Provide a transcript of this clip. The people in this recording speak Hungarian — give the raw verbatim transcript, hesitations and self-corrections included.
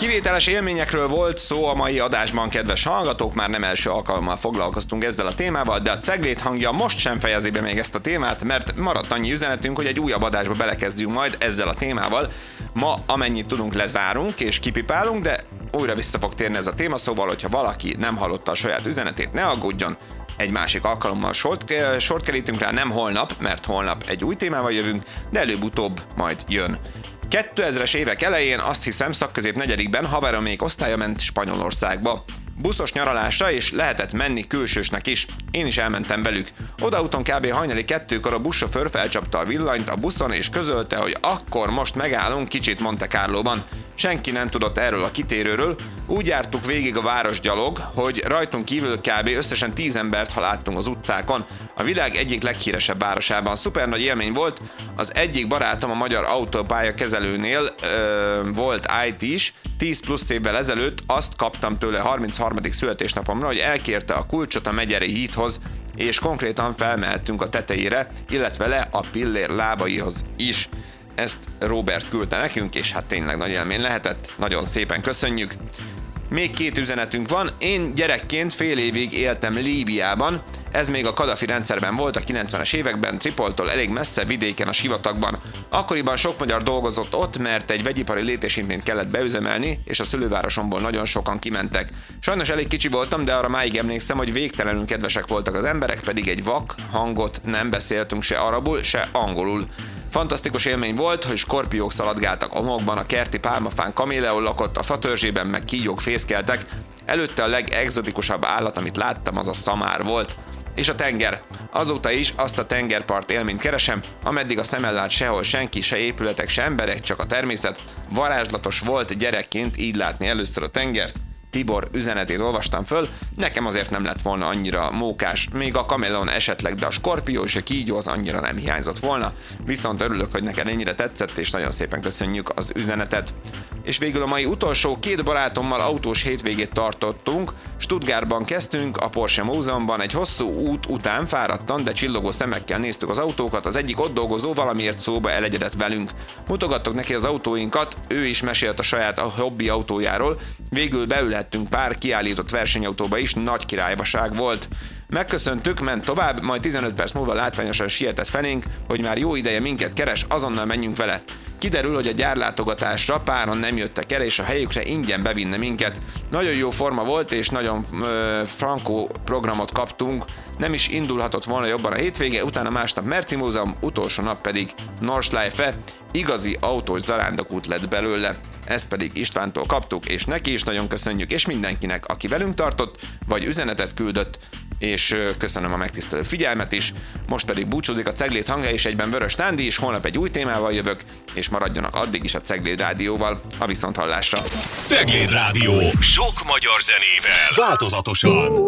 Kivételes élményekről volt szó a mai adásban, kedves hallgatók, már nem első alkalommal foglalkoztunk ezzel a témával, de a Ceglét hangja most sem fejezi be még ezt a témát, mert maradt annyi üzenetünk, hogy egy újabb adásba belekezdjünk majd ezzel a témával. Ma amennyit tudunk lezárunk és kipipálunk, de újra vissza fog térni ez a téma, szóval, hogyha valaki nem hallotta a saját üzenetét, ne aggódjon, egy másik alkalommal sort, sort kerítünk rá, nem holnap, mert holnap egy új témával jövünk, de előbb-utóbb majd jön. kétezres évek elején, azt hiszem, szakközép negyedikben haveromék osztálya ment Spanyolországba. Buszos nyaralásra, és lehetett menni külsősnek is. Én is elmentem velük. Odaúton kb. Hajnali kettőkor a buszsofőr felcsapta a villanyt a buszon, és közölte, hogy akkor most megállunk kicsit Monte Carlóban. Senki nem tudott erről a kitérőről. Úgy jártuk végig a város gyalog, hogy rajtunk kívül kb. Összesen tíz embert ha láttunk az utcákon. A világ egyik leghíresebb városában. Szuper nagy élmény volt. Az egyik barátom a magyar autópálya kezelőnél ö, volt í té is. tíz plusz évvel ezelőtt azt kaptam tőle harmincharmadik születésnapomra, hogy elkérte a kulcsot a Megyeri hídhoz, és konkrétan felmehettünk a tetejére, illetve le a pillér lábaihoz is. Ezt Robert küldte nekünk, és hát tényleg nagy élmény lehetett. Nagyon szépen köszönjük. Még két üzenetünk van. Én gyerekként fél évig éltem Líbiában. Ez még a Kadafi rendszerben volt a kilencvenes években, Tripoltól elég messze vidéken a sivatagban. Akkoriban sok magyar dolgozott ott, mert egy vegyipari létesítményt kellett beüzemelni, és a szülővárosomból nagyon sokan kimentek. Sajnos elég kicsi voltam, de arra máig emlékszem, hogy végtelenül kedvesek voltak az emberek, pedig egy vak hangot nem beszéltünk se arabul, se angolul. Fantasztikus élmény volt, hogy skorpiók szaladgáltak homokban, a kerti pálmafán kaméleon lakott, a fatörzsében meg kígyók fészkeltek. Előtte a legexotikusabb állat, amit láttam, az a szamár volt. És a tenger. Azóta is azt a tengerpart élményt keresem, ameddig a szemmel lát sehol senki, se épületek, se emberek, csak a természet. Varázslatos volt gyerekként így látni először a tengert. Tibor üzenetét olvastam föl, nekem azért nem lett volna annyira mókás, még a kameleon esetleg, de a skorpió és a kígyó az annyira nem hiányzott volna. Viszont örülök, hogy neked ennyire tetszett, és nagyon szépen köszönjük az üzenetet. És végül a mai utolsó, két barátommal autós hétvégét tartottunk, Stuttgartban kezdtünk, a Porsche Múzeumban, egy hosszú út után fáradtan, de csillogó szemekkel néztük az autókat, az egyik ott dolgozó valamiért szóba elegyedett velünk. Mutogattuk neki az autóinkat, ő is mesélt a saját hobbi autójáról, végül beülhettünk pár kiállított versenyautóba is, nagy királybaság volt. Megköszöntük, ment tovább, majd tizenöt perc múlva látványosan sietett felénk, hogy már jó ideje minket keres, azonnal menjünk vele. Kiderül, hogy a gyárlátogatásra páran nem jöttek el, és a helyükre ingyen bevinne minket. Nagyon jó forma volt, és nagyon ö, frankó programot kaptunk, nem is indulhatott volna jobban a hétvége, utána másnap Merci Múzeum, utolsó nap pedig Nordschleife, igazi autós zarándokút lett belőle. Ezt pedig Istvántól kaptuk, és neki is nagyon köszönjük, és mindenkinek, aki velünk tartott, vagy üzenetet küldött, és köszönöm a megtisztelő figyelmet is. Most pedig búcsúzik a Ceglét hangja, és egyben Vörös Nándi is, holnap egy új témával jövök, és maradjanak addig is a Cegléd Rádióval, a viszonthallásra. Cegléd Rádió, sok magyar zenével, változatosan.